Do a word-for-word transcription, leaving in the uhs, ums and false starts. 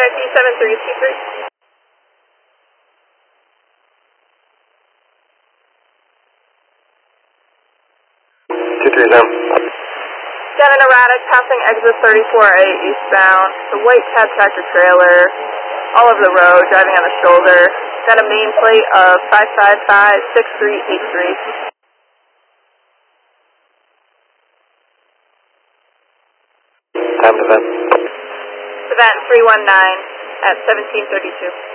D seven three two three. two three zero. seven erratic, passing exit thirty-four A eastbound. The white cab tractor trailer, all over the road, driving on the shoulder. Got a main plate of five five five six three eight three. Time to event. Event three one nine at seventeen thirty-two.